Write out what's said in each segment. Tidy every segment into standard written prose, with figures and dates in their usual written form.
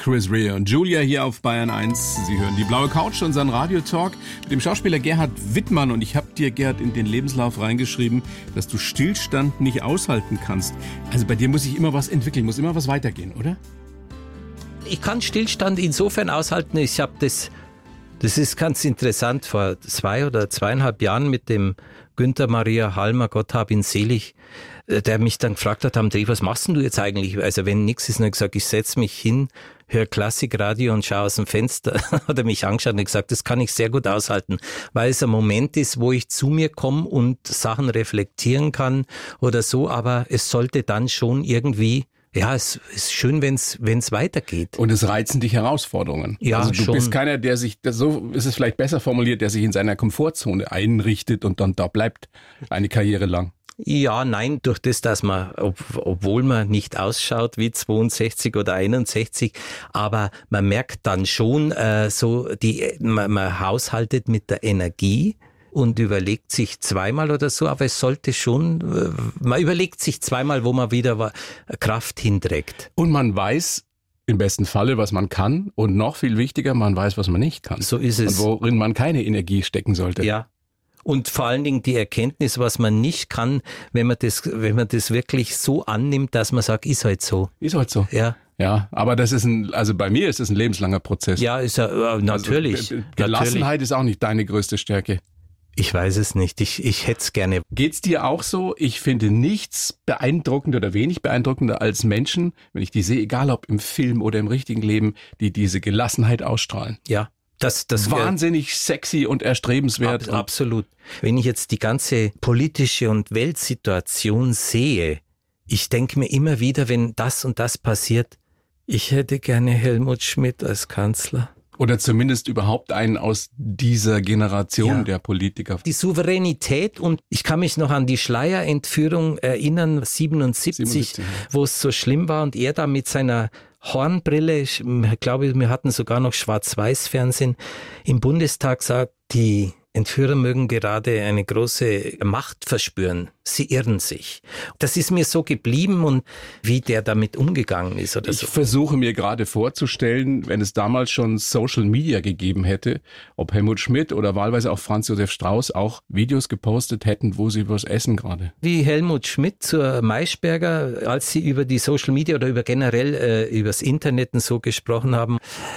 Chris Rea und Julia hier auf Bayern 1. Sie hören die blaue Couch, unseren Radiotalk mit dem Schauspieler Gerhard Wittmann. Und ich habe dir, Gerhard, in den Lebenslauf reingeschrieben, dass du Stillstand nicht aushalten kannst. Also bei dir muss sich immer was entwickeln, muss immer was weitergehen, oder? Ich kann Stillstand insofern aushalten, ich habe das ist ganz interessant, vor 2 oder 2,5 Jahren mit dem Günther Maria Halmer, Gott hab ihn selig, der mich dann gefragt hat, André, was machst denn du jetzt eigentlich? Also wenn nichts ist, dann habe ich gesagt, ich setze mich hin, höre Klassikradio und schaue aus dem Fenster. Hat er mich angeschaut und gesagt, das kann ich sehr gut aushalten, weil es ein Moment ist, wo ich zu mir komme und Sachen reflektieren kann oder so, aber es sollte dann schon irgendwie, ja, es ist schön, wenn es weitergeht. Und es reizen dich Herausforderungen. Ja, also du schon. bist keiner, der sich, so ist es vielleicht besser formuliert, der sich in seiner Komfortzone einrichtet und dann da bleibt eine Karriere lang. Ja, nein, durch das, dass man, obwohl man nicht ausschaut wie 62 oder 61, aber man merkt dann schon, man haushaltet mit der Energie und überlegt sich zweimal oder so, aber es sollte schon, man überlegt sich zweimal, wo man wieder Kraft hinträgt. Und man weiß im besten Falle, was man kann und noch viel wichtiger, man weiß, was man nicht kann. So ist es. Und worin man keine Energie stecken sollte. Ja. Und vor allen Dingen die Erkenntnis, was man nicht kann, wenn man das wirklich so annimmt, dass man sagt, ist halt so. Ist halt so. Ja. Ja, aber das ist also bei mir ist es ein lebenslanger Prozess. Ja, ist ja, natürlich. Also, Gelassenheit ist auch nicht deine größte Stärke. Ich weiß es nicht. Ich hätte es gerne. Geht's dir auch so? Ich finde nichts beeindruckender oder wenig beeindruckender als Menschen, wenn ich die sehe, egal ob im Film oder im richtigen Leben, die diese Gelassenheit ausstrahlen. Ja. Das wahnsinnig sexy und erstrebenswert. Absolut. Wenn ich jetzt die ganze politische und Weltsituation sehe, ich denke mir immer wieder, wenn das und das passiert, ich hätte gerne Helmut Schmidt als Kanzler. Oder zumindest überhaupt einen aus dieser Generation der Politiker. Die Souveränität, und ich kann mich noch an die Schleyer-Entführung erinnern, 77, wo es so schlimm war und er da mit seiner Hornbrille, ich glaube, wir hatten sogar noch Schwarz-Weiß-Fernsehen, im Bundestag sagt, die Entführer mögen gerade eine große Macht verspüren. Sie irren sich. Das ist mir so geblieben und wie der damit umgegangen ist oder so. Ich versuche mir gerade vorzustellen, wenn es damals schon Social Media gegeben hätte, ob Helmut Schmidt oder wahlweise auch Franz Josef Strauß auch Videos gepostet hätten, wo sie was essen gerade. Wie Helmut Schmidt zur Maischberger, als sie über die Social Media oder über generell übers Internet und so gesprochen haben.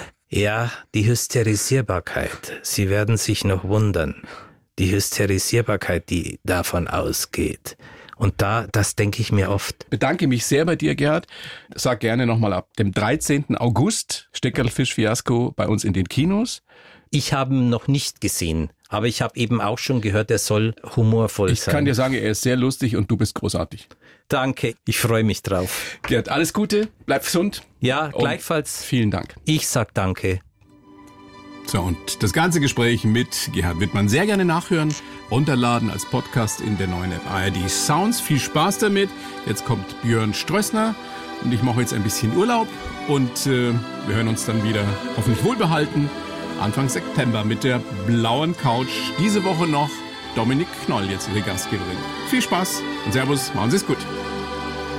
Ja, die Hysterisierbarkeit. Sie werden sich noch wundern. Die Hysterisierbarkeit, die davon ausgeht. Und das denke ich mir oft. Bedanke mich sehr bei dir, Gerhard. Sag gerne nochmal ab dem 13. August, Steckerlfisch-Fiasko bei uns in den Kinos. Ich habe ihn noch nicht gesehen, aber ich habe eben auch schon gehört, er soll humorvoll sein. Ich kann dir sagen, er ist sehr lustig und du bist großartig. Danke, ich freue mich drauf. Gerhard, alles Gute, bleib gesund. Ja, gleichfalls. Vielen Dank. Ich sag danke. So, und das ganze Gespräch mit Gerhard Wittmann sehr gerne nachhören, runterladen als Podcast in der neuen App ARD Sounds. Viel Spaß damit. Jetzt kommt Björn Strössner und ich mache jetzt ein bisschen Urlaub und wir hören uns dann wieder hoffentlich wohlbehalten Anfang September mit der blauen Couch. Diese Woche noch Dominik Knoll, jetzt Ihre Gastgeberin. Viel Spaß und Servus, machen Sie es gut.